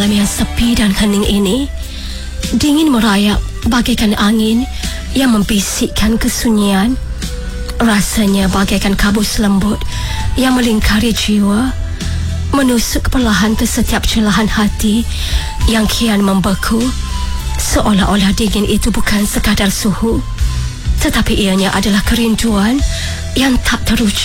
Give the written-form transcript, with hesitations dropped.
yang sepi dan hening ini, dingin merayap bagaikan angin yang membisikkan kesunyian. Rasanya bagaikan kabus lembut yang melingkari jiwa, menusuk perlahan ke setiap celahan hati yang kian membeku, seolah-olah dingin itu bukan sekadar suhu, tetapi ianya adalah kerinduan yang tak teruji.